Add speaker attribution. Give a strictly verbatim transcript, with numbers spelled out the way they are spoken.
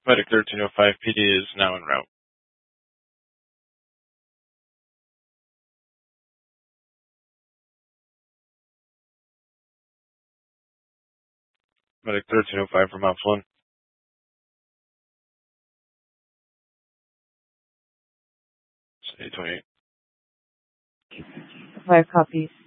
Speaker 1: Medic thirteen oh five P D is now en route. Medic thirteen oh five from Mount Flynn. eight twenty-eight.
Speaker 2: Five copies.